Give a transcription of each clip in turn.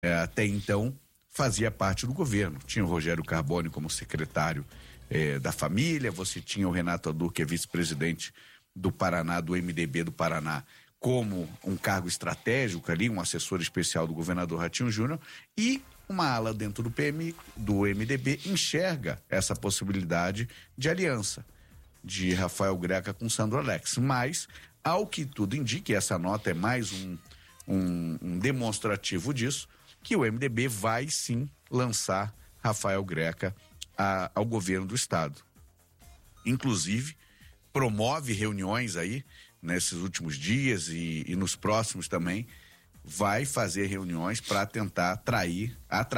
até então fazia parte do governo. Tinha o Rogério Carbone como secretário da família, você tinha o Renato Ador, que é vice-presidente do Paraná, do MDB do Paraná, como um cargo estratégico ali, um assessor especial do governador Ratinho Júnior, e uma ala dentro do MDB enxerga essa possibilidade de aliança de Rafael Greca com Sandro Alex. Mas, ao que tudo indica, e essa nota é mais um demonstrativo disso, que o MDB vai sim lançar Rafael Greca ao governo do estado. Inclusive, promove reuniões aí nesses últimos dias e nos próximos também, vai fazer reuniões para tentar atrair,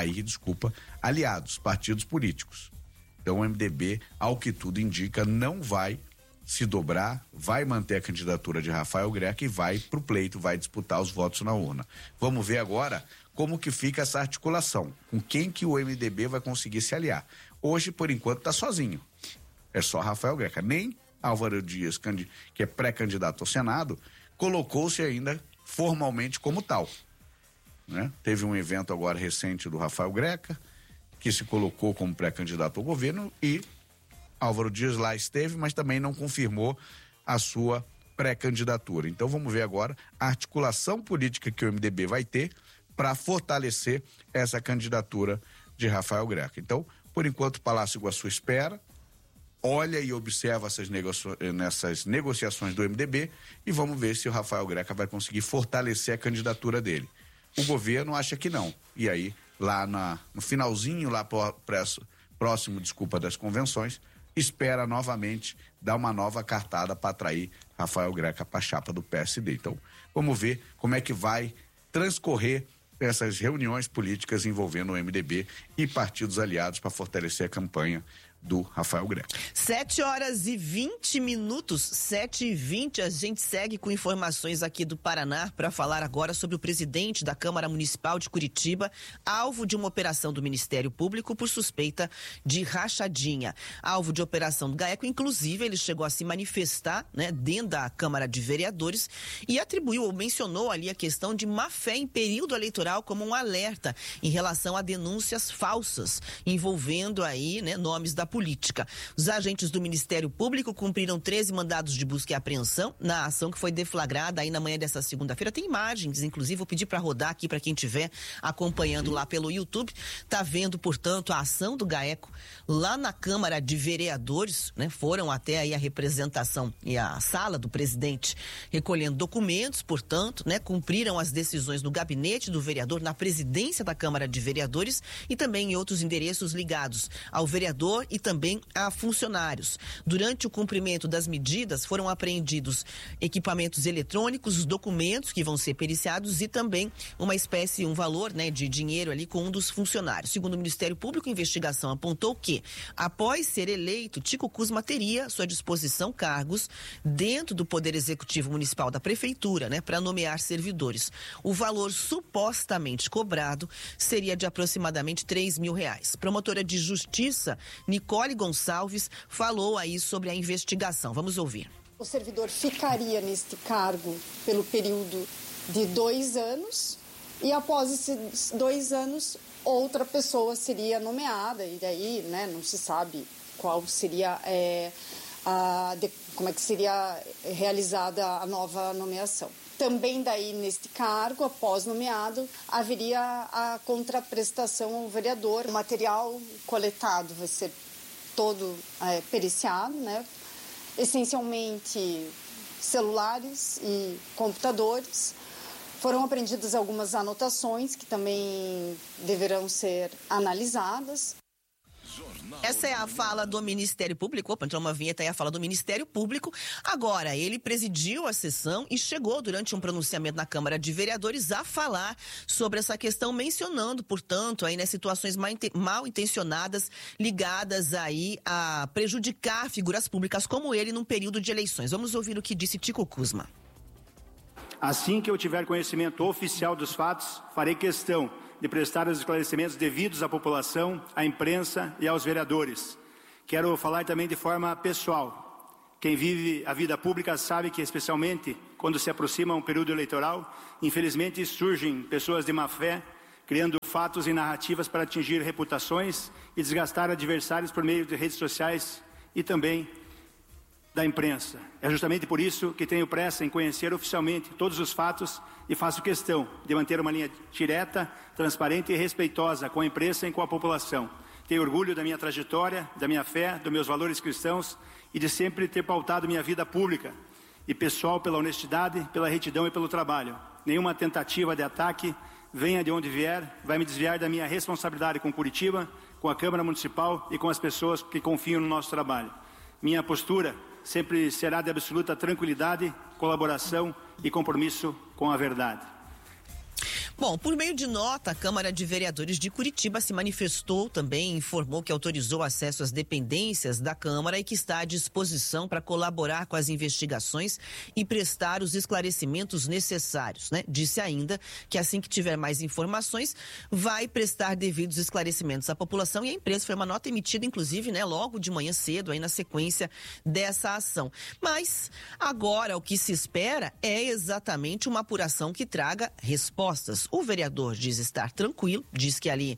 aliados, partidos políticos. Então o MDB, ao que tudo indica, não vai se dobrar, vai manter a candidatura de Rafael Greca e vai pro pleito, vai disputar os votos na urna. Vamos ver agora como que fica essa articulação, com quem que o MDB vai conseguir se aliar. Hoje, por enquanto, tá sozinho. É só Rafael Greca. Nem Álvaro Dias, que é pré-candidato ao Senado, colocou-se ainda formalmente como tal, né? Teve um evento agora recente do Rafael Greca, que se colocou como pré-candidato ao governo, e Álvaro Dias lá esteve, mas também não confirmou a sua pré-candidatura. Então vamos ver agora a articulação política que o MDB vai ter para fortalecer essa candidatura de Rafael Greca. Então, por enquanto, o Palácio Iguaçu espera, olha e observa nessas negociações do MDB e vamos ver se o Rafael Greca vai conseguir fortalecer a candidatura dele. O governo acha que não. E aí, lá no finalzinho, lá próximo das convenções, espera novamente dar uma nova cartada para atrair Rafael Greca para a chapa do PSD. Então, vamos ver como é que vai transcorrer essas reuniões políticas envolvendo o MDB e partidos aliados para fortalecer a campanha do Rafael Greca. 7h20, 7h20, a gente segue com informações aqui do Paraná para falar agora sobre o presidente da Câmara Municipal de Curitiba, alvo de uma operação do Ministério Público por suspeita de rachadinha. Alvo de operação do GAECO, inclusive ele chegou a se manifestar, né, dentro da Câmara de Vereadores e atribuiu ou mencionou ali a questão de má-fé em período eleitoral como um alerta em relação a denúncias falsas envolvendo aí, né, nomes da política. Os agentes do Ministério Público cumpriram 13 mandados de busca e apreensão na ação que foi deflagrada aí na manhã dessa segunda-feira. Tem imagens, inclusive, vou pedir para rodar aqui para quem estiver acompanhando lá pelo YouTube. Tá vendo, portanto, a ação do GAECO lá na Câmara de Vereadores, né? Foram até aí a representação e a sala do presidente recolhendo documentos, portanto, né? Cumpriram as decisões do gabinete do vereador na presidência da Câmara de Vereadores e também em outros endereços ligados ao vereador e também a funcionários. Durante o cumprimento das medidas, foram apreendidos equipamentos eletrônicos, os documentos que vão ser periciados e também uma espécie, um valor, né, de dinheiro ali com um dos funcionários. Segundo o Ministério Público, a investigação apontou que, após ser eleito, Tico Kuzma teria à sua disposição cargos dentro do Poder Executivo Municipal da Prefeitura, né, para nomear servidores. O valor supostamente cobrado seria de aproximadamente R$3.000. Promotora de Justiça, Nicole Gonçalves, falou aí sobre a investigação. Vamos ouvir. O servidor ficaria neste cargo pelo período de 2 anos e após esses 2 anos outra pessoa seria nomeada e daí, né, não se sabe qual seria como é que seria realizada a nova nomeação. Também daí neste cargo, após nomeado, haveria a contraprestação ao vereador. O material coletado vai ser todo periciado, né? Essencialmente celulares e computadores. Foram apreendidas algumas anotações que também deverão ser analisadas. Essa é a fala do Ministério Público. Opa, entrou uma vinheta aí, a fala do Ministério Público. Agora, ele presidiu a sessão e chegou durante um pronunciamento na Câmara de Vereadores a falar sobre essa questão, mencionando, portanto, aí, né, situações mal intencionadas ligadas aí a prejudicar figuras públicas como ele num período de eleições. Vamos ouvir o que disse Tico Kuzma. Assim que eu tiver conhecimento oficial dos fatos, farei questão de prestar os esclarecimentos devidos à população, à imprensa e aos vereadores. Quero falar também de forma pessoal. Quem vive a vida pública sabe que, especialmente quando se aproxima um período eleitoral, infelizmente surgem pessoas de má fé criando fatos e narrativas para atingir reputações e desgastar adversários por meio de redes sociais e também da imprensa. É justamente por isso que tenho pressa em conhecer oficialmente todos os fatos e faço questão de manter uma linha direta, transparente e respeitosa com a imprensa e com a população. Tenho orgulho da minha trajetória, da minha fé, dos meus valores cristãos e de sempre ter pautado minha vida pública e pessoal pela honestidade, pela retidão e pelo trabalho. Nenhuma tentativa de ataque, venha de onde vier, vai me desviar da minha responsabilidade com Curitiba, com a Câmara Municipal e com as pessoas que confiam no nosso trabalho. Minha postura sempre será de absoluta tranquilidade, colaboração e compromisso com a verdade. Bom, por meio de nota, a Câmara de Vereadores de Curitiba se manifestou também, informou que autorizou acesso às dependências da Câmara e que está à disposição para colaborar com as investigações e prestar os esclarecimentos necessários, né? Disse ainda que assim que tiver mais informações, vai prestar devidos esclarecimentos à população e à imprensa. Foi uma nota emitida, inclusive, né, logo de manhã cedo, aí na sequência dessa ação. Mas agora o que se espera é exatamente uma apuração que traga respostas. O vereador diz estar tranquilo, diz que ali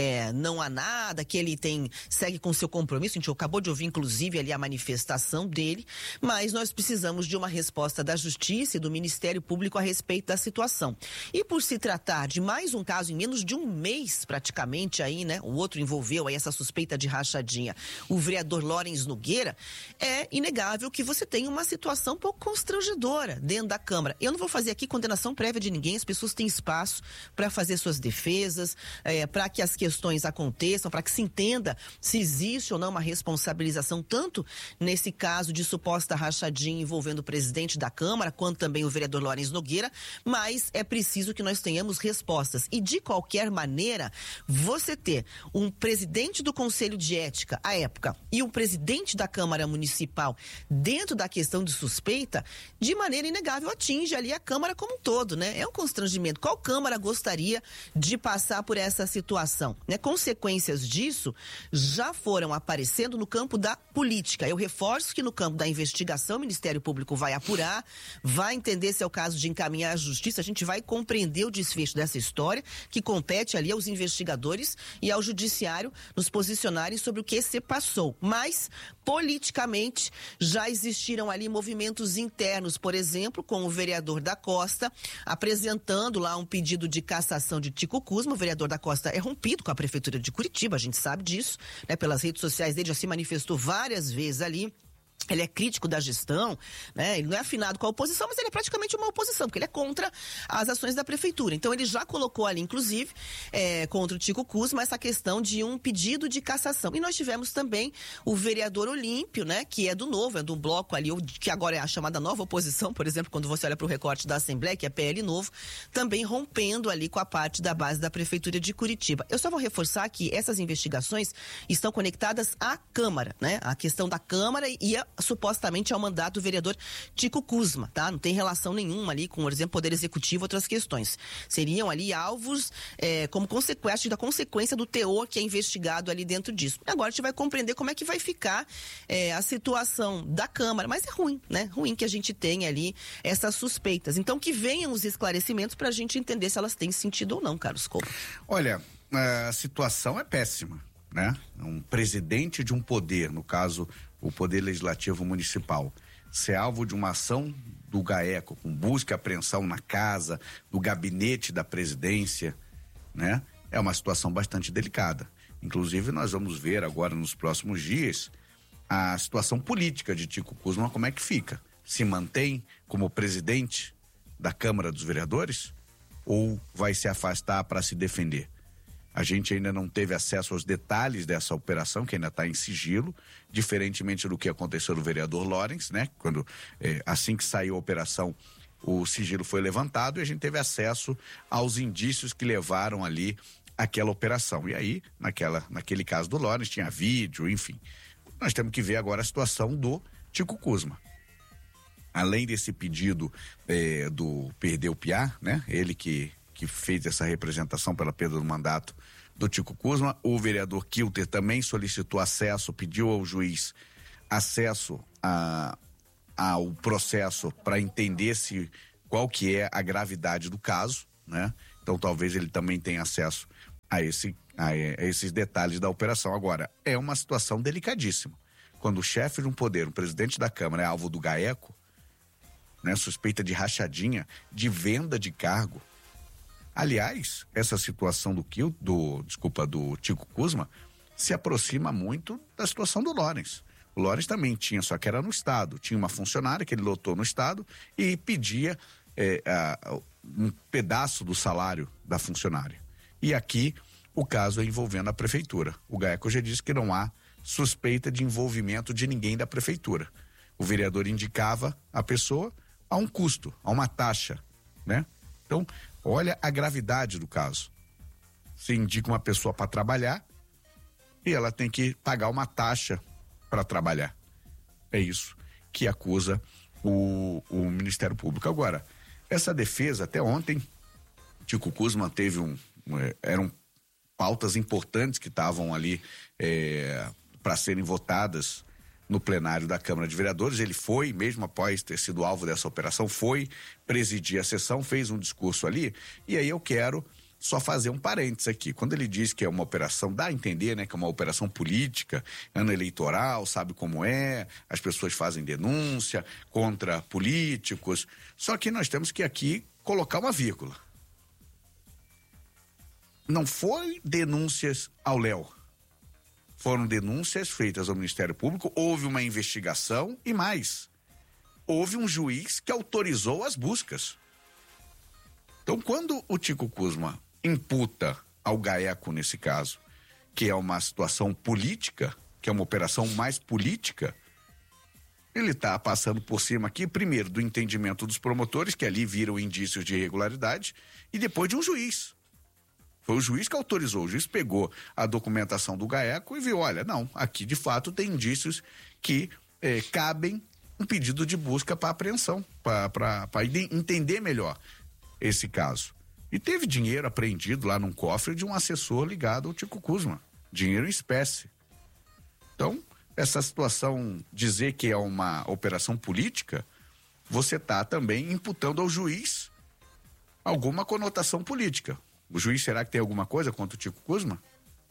não há nada, que ele segue com seu compromisso. A gente acabou de ouvir, inclusive, ali a manifestação dele, mas nós precisamos de uma resposta da Justiça e do Ministério Público a respeito da situação. E por se tratar de mais um caso em menos de um mês, praticamente, aí, né? O outro envolveu aí essa suspeita de rachadinha, o vereador Lawrence Nogueira, é inegável que você tem uma situação um pouco constrangedora dentro da Câmara. Eu não vou fazer aqui condenação prévia de ninguém, as pessoas têm espaço para fazer suas defesas, para que as questões aconteçam, para que se entenda se existe ou não uma responsabilização, tanto nesse caso de suposta rachadinha envolvendo o presidente da Câmara, quanto também o vereador Lawrence Nogueira, mas é preciso que nós tenhamos respostas. E de qualquer maneira, você ter um presidente do Conselho de Ética, à época, e um presidente da Câmara Municipal dentro da questão de suspeita, de maneira inegável atinge ali a Câmara como um todo, né? É um constrangimento. Qual Câmara gostaria de passar por essa situação, né? Consequências disso já foram aparecendo no campo da política. Eu reforço que no campo da investigação o Ministério Público vai apurar, vai entender se é o caso de encaminhar à Justiça, a gente vai compreender o desfecho dessa história, que compete ali aos investigadores e ao Judiciário nos posicionarem sobre o que se passou. Mas, politicamente, já existiram ali movimentos internos, por exemplo, com o vereador da Costa, apresentando lá um pedido de cassação de Tico Kuzma. O vereador da Costa é rompido com a Prefeitura de Curitiba, a gente sabe disso, né? Pelas redes sociais dele já se manifestou várias vezes ali. Ele é crítico da gestão, né? Ele não é afinado com a oposição, mas ele é praticamente uma oposição, porque ele é contra as ações da prefeitura. Então ele já colocou ali, inclusive, contra o Tico Kuzma, essa questão de um pedido de cassação. E nós tivemos também o vereador Olímpio, né? Que é do Novo, é do bloco ali, que agora é a chamada nova oposição, por exemplo, quando você olha para o recorte da Assembleia, que é PL Novo, também rompendo ali com a parte da base da Prefeitura de Curitiba. Eu só vou reforçar que essas investigações estão conectadas à Câmara, né? A questão da Câmara e supostamente ao mandato do vereador Tico Kuzma, tá? Não tem relação nenhuma ali com, por exemplo, Poder Executivo e outras questões. Seriam ali alvos como consequência do teor que é investigado ali dentro disso. Agora a gente vai compreender como é que vai ficar a situação da Câmara, mas é ruim, né? Ruim que a gente tenha ali essas suspeitas. Então que venham os esclarecimentos para a gente entender se elas têm sentido ou não, Carlos Couto. Olha, a situação é péssima, né? Um presidente de um poder, no caso o Poder Legislativo Municipal, ser alvo de uma ação do GAECO, com busca e apreensão na casa, do gabinete da presidência, né? É uma situação bastante delicada. Inclusive, nós vamos ver agora nos próximos dias a situação política de Tico Kuzma, como é que fica. Se mantém como presidente da Câmara dos Vereadores ou vai se afastar para se defender? A gente ainda não teve acesso aos detalhes dessa operação, que ainda está em sigilo, diferentemente do que aconteceu no vereador Lawrence, né? Quando, assim que saiu a operação, o sigilo foi levantado e a gente teve acesso aos indícios que levaram ali aquela operação. E aí, naquele caso do Lawrence, tinha vídeo, enfim. Nós temos que ver agora a situação do Tico Kuzma. Além desse pedido do Perdeu Piá, né? Ele que fez essa representação pela perda do mandato do Tico Kuzma, o vereador Kilter também solicitou acesso, pediu ao juiz acesso ao processo para entender qual que é a gravidade do caso, né? Então talvez ele também tenha acesso a esses detalhes da operação. Agora, é uma situação delicadíssima. Quando o chefe de um poder, o presidente da Câmara, é alvo do GAECO, né, suspeita de rachadinha, de venda de cargo. Aliás, essa situação do Tico Kuzma se aproxima muito da situação do Lawrence. O Lawrence também tinha, só que era no Estado. Tinha uma funcionária que ele lotou no Estado e pedia um pedaço do salário da funcionária. E aqui o caso é envolvendo a prefeitura. O GAECO já disse que não há suspeita de envolvimento de ninguém da prefeitura. O vereador indicava a pessoa a um custo, a uma taxa, né? Então, olha a gravidade do caso. Você indica uma pessoa para trabalhar e ela tem que pagar uma taxa para trabalhar. É isso que acusa o Ministério Público. Agora, essa defesa, até ontem, Tico Kuzma teve eram pautas importantes que estavam ali para serem votadas no plenário da Câmara de Vereadores. Ele foi, mesmo após ter sido alvo dessa operação, foi presidir a sessão, fez um discurso ali, e aí eu quero só fazer um parênteses aqui. Quando ele diz que é uma operação, dá a entender, né, que é uma operação política, ano eleitoral, sabe como é, as pessoas fazem denúncia contra políticos, só que nós temos que aqui colocar uma vírgula. Não foi denúncias ao Léo. Foram denúncias feitas ao Ministério Público, houve uma investigação e mais. Houve um juiz que autorizou as buscas. Então, quando o Tico Kuzma imputa ao GAECO, nesse caso, que é uma situação política, que é uma operação mais política, ele está passando por cima aqui, primeiro, do entendimento dos promotores, que ali viram indícios de irregularidade, e depois de um juiz. Foi o juiz que autorizou, o juiz pegou a documentação do GAECO e viu, olha, não, aqui de fato tem indícios que cabem um pedido de busca para apreensão, para entender melhor esse caso. E teve dinheiro apreendido lá num cofre de um assessor ligado ao Tico Kuzma, dinheiro em espécie. Então, essa situação, dizer que é uma operação política, você está também imputando ao juiz alguma conotação política. O juiz, será que tem alguma coisa contra o Tico Kuzma?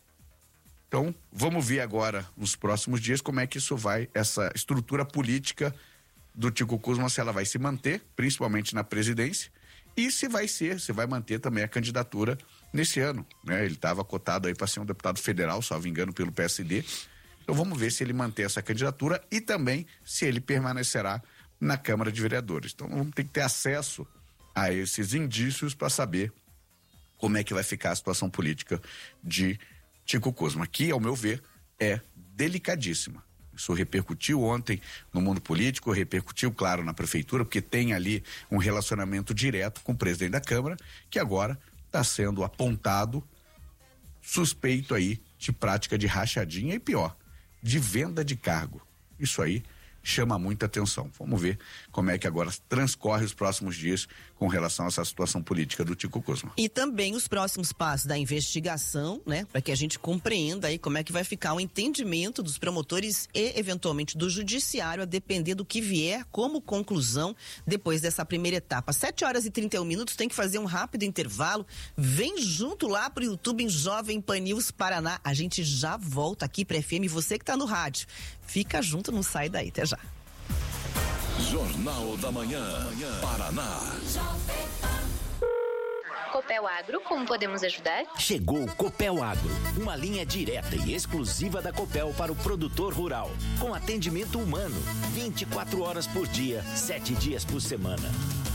Então, vamos ver agora, nos próximos dias, como é que isso vai, essa estrutura política do Tico Kuzma, se ela vai se manter, principalmente na presidência, e se vai manter também a candidatura nesse ano, né? Ele estava cotado aí para ser um deputado federal, salvo engano, pelo PSD. Então, vamos ver se ele mantém essa candidatura e também se ele permanecerá na Câmara de Vereadores. Então, vamos ter que ter acesso a esses indícios para saber como é que vai ficar a situação política de Tico Kuzma, que, ao meu ver, é delicadíssima. Isso repercutiu ontem no mundo político, repercutiu, claro, na prefeitura, porque tem ali um relacionamento direto com o presidente da Câmara, que agora está sendo apontado, suspeito aí de prática de rachadinha e pior, de venda de cargo. Isso aí chama muita atenção. Vamos ver como é que agora transcorre os próximos dias com relação a essa situação política do Tico Kuzma. E também os próximos passos da investigação, né? Para que a gente compreenda aí como é que vai ficar o entendimento dos promotores e, eventualmente, do judiciário, a depender do que vier como conclusão depois dessa primeira etapa. 7h31, tem que fazer um rápido intervalo. Vem junto lá pro YouTube em Jovem Pan News Paraná. A gente já volta aqui pra FM. Você que tá no rádio, fica junto, não sai daí. Até já. Jornal da Manhã, Paraná. Copel Agro, como podemos ajudar? Chegou o Copel Agro, uma linha direta e exclusiva da Copel para o produtor rural, com atendimento humano, 24 horas por dia, 7 dias por semana.